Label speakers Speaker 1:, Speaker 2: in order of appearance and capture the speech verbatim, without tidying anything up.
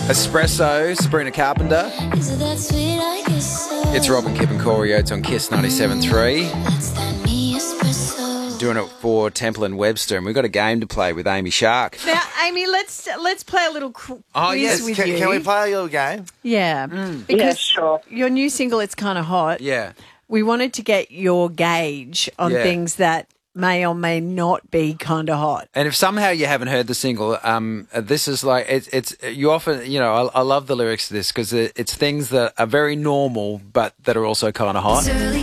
Speaker 1: Espresso, Sabrina Carpenter.
Speaker 2: Is it that sweet I guess so?
Speaker 1: It's Robin, Kip and Corey Oates on Kiss ninety-seven point three.
Speaker 2: That's that me espresso.
Speaker 1: Doing it for Temple and Webster, and we've got a game to play with Amy Shark.
Speaker 3: Now, Amy, let's let's play a little quiz
Speaker 1: Oh, yes.
Speaker 3: with
Speaker 4: Can,
Speaker 3: you.
Speaker 4: can we play a little game?
Speaker 3: Yeah,
Speaker 1: Mm.
Speaker 3: because
Speaker 5: Yeah, sure.
Speaker 3: your new single, It's Kind of Hot.
Speaker 1: Yeah.
Speaker 3: We wanted to get your gauge on
Speaker 1: Yeah.
Speaker 3: things that may or may not be kind of hot.
Speaker 1: And if somehow you haven't heard the single, um, this is like, it's, it's you often, you know, I, I love the lyrics to this because it, it's things that are very normal but that are also kind of hot.
Speaker 2: It's early